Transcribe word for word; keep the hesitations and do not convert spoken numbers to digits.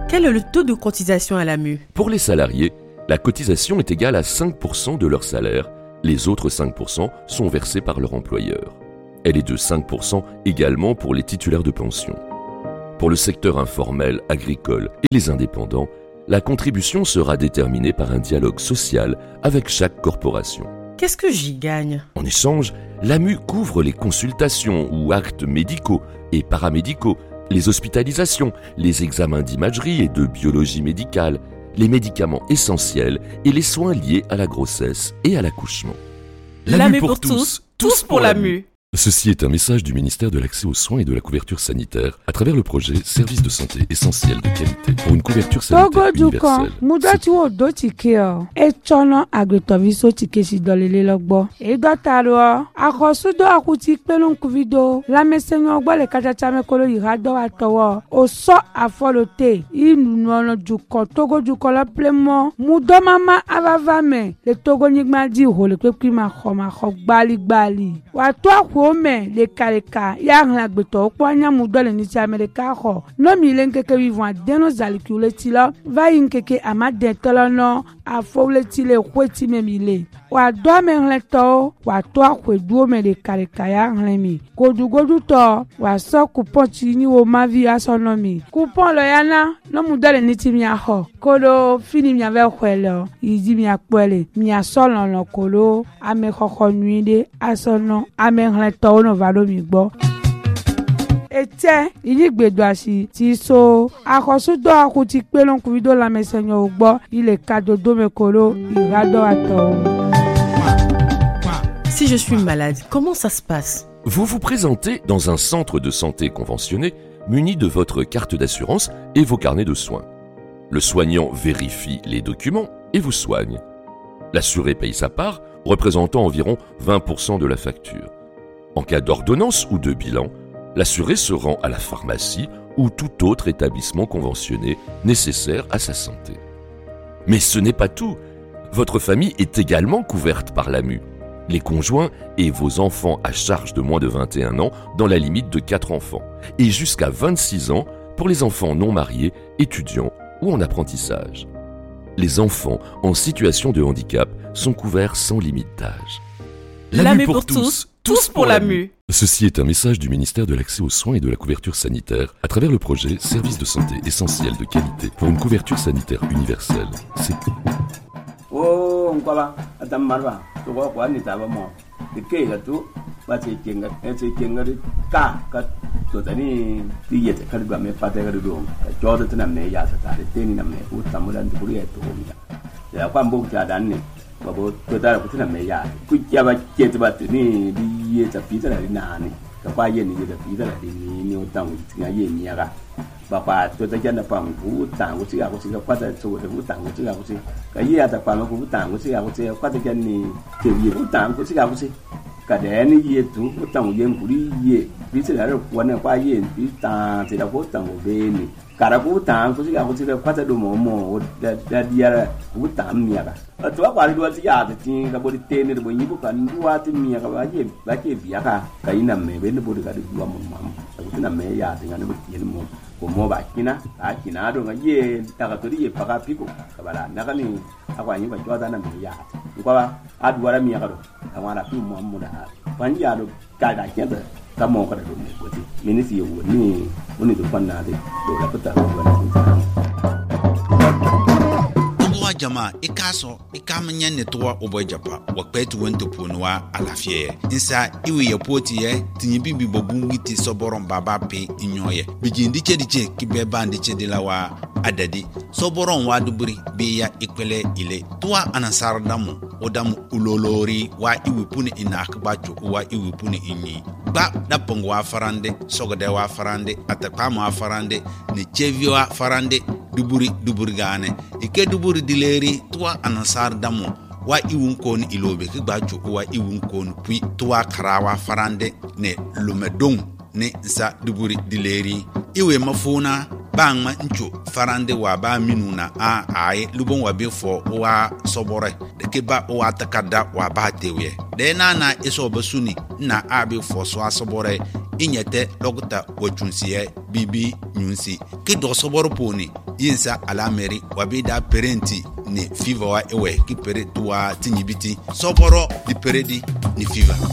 Quel est le taux de cotisation à l'A M U ? Pour les salariés, la cotisation est égale à cinq pour cent de leur salaire. Les autres cinq pour cent sont versés par leur employeur. Elle est de cinq pour cent également pour les titulaires de pension. Pour le secteur informel, agricole et les indépendants, la contribution sera déterminée par un dialogue social avec chaque corporation. Qu'est-ce que j'y gagne ? En échange, l'A M U couvre les consultations ou actes médicaux et paramédicaux, les hospitalisations, les examens d'imagerie et de biologie médicale, les médicaments essentiels et les soins liés à la grossesse et à l'accouchement. L'A M U pour tous, tous pour l'A M U. Ceci est un message du ministère de l'Accès aux soins et de la couverture sanitaire à travers le projet Service de santé essentiel de qualité pour une couverture sanitaire universelle. Mudati wo do tike o e chono agretoviso tike si dolele logbo e dotaro akosu do akuti pelon kuvido la mesenyo gbo le kachacha me kolo irado atowo o so afolote inu no juko togo juko la plemo mudo mama avava me le togo nigma di ho le pepi ma khoma kho gbali gbali wa to Ome le kaleka ya ngagbeto kwa nyamu dole ni ti Amerika ho no mi lenkeke vivant deno zalikule ti lo va yinkeke amade tolo no afowle ti le kweti memile wa do me nleto wa to akwedu me le kaleka ya nlemi godugodu to wa so coupon ti ni wo mavi asonomi coupon lo yana no mu dole ni ti mi ho kodo fini mi ave kwelo idi mi apole mi asolon lo kolo ame khokho nuide asono ame tọ́ ọ̀nà valo mi gbọ́. Ete ìyígbèdò àṣì ti so àkọsúdọ̀ àkùtì pé ló ń kú fídíò lámẹ́sẹ̀yìn ò gbọ́ ilẹ̀ kadodo mẹ́kọ̀ọ́ ìrádọ́ àtọ̀. Si je suis malade, comment ça se passe ? Vous vous présentez dans un centre de santé conventionné muni de votre carte d'assurance et vos carnets de soins. Le soignant vérifie les documents et vous soigne. L'assuré paye sa part, représentant environ vingt pour cent de la facture. En cas d'ordonnance ou de bilan, l'assuré se rend à la pharmacie ou tout autre établissement conventionné nécessaire à sa santé. Mais ce n'est pas tout. Votre famille est également couverte par l'A M U. Les conjoints et vos enfants à charge de moins de vingt et un ans dans la limite de quatre enfants et jusqu'à vingt-six ans pour les enfants non mariés, étudiants ou en apprentissage. Les enfants en situation de handicap sont couverts sans limite d'âge. L'A M U pour tous, tous pour l'A M U. Ceci est un message du ministère de l'Accès aux soins et de la couverture sanitaire à travers le projet Service de santé essentiel de qualité pour une couverture sanitaire universelle. C'est... Oh, on va attendre marva. Tu vois quoi, ni t'avais moi. De qui là tout? Bah c'est qui nga, c'est qui nga de ka, ka. Tu t'as ni tiye te kali ba me pate ka de dom. Jordan tu n'as ya ta de teni na me. Ou tamulan tu buri eto ya. Ya kwa mbo cha dan ni. Babo tu t'as ku tu n'as ya. Ku ya ba che tu ba tu ni di ye ta pita la na ni. Ka pa ye ni ye ta pita la ni ni o tang ti nga ye ni ya ga. Bapa tu t'as jana pam ku tang ku si ga ku si ka pa ta so de ku tang ku si ga ku si. Ka ye ta pam ku tang ku si ga ku si ka ta jan ni ke ye ku tang ku si ga ku si. Ka de ni ye tu ku tang ye buri ye. Bi se la ro ku na pa ye bi ta se la ku tang be ni. Cara ku tang ku si ga ku si ka pa ta do mo mo da da dia ku tang mi ya ga. Tu ba kwa ri do ti ya ti ka bo te ni bo yi ku ka ndu wa ti mi ya ka ba ye ba ke bi ya ka ka ina me be ni bo ka di wa mo mam. Ka ku na me ya ti ga ni bo ti ni mo. Ko mo ba kina a kina do ga ye ta ka to ri ye pa ka pi ko ka ba la na ka ni akwa yi ba jo da na me ya. Ku ba a du wa mi ya ka do. Ka ma na pi mo mo da. Ban ya do ka da ke da ka mo ka da do ni ko ti. Ni ni si yo ni ni do pan na de do la ko ta ko ba ni ta. Jama ikaso ikamanya netwa obojapa wakpetu wento ponwa alafie insa iwe yepoti ye tinyibibi bobungiti soboron baba pe inyoye bijindi chediche kibeba ndiche dilawa adadi soboron waduburi beya ikwele ile tuwa anasar damu odamu ulolori wa iwe pune inakbacho wa iwe pune inyi ba dapongo wa farande sogode wa farande atakama wa farande ni chevio wa farande duburi duburi gane ike duburi dileri tuwa anasar damu wa iwun kon ilobe ki gbacho wa iwun kon pui tuwa karawa farande ne lumedong ne sa duburi dileri iwe mafuna bangma ncho farande wa ba minuna a ai lubon wa befo wa sobore de ke ba wa takada wa ba tewe de na na iso basuni na abi fo so asobore inyete logota wachunsiye bibi nyunsi ki do soboro poni yinsa ala meri wabida parenti ni fever wa ewe ki pere tuwa tinyibiti soboro di peredi ni fever